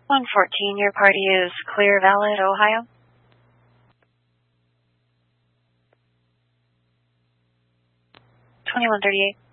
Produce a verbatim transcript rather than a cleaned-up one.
one fourteen, your party is Clear Valid, Ohio. twenty-one thirty-eight.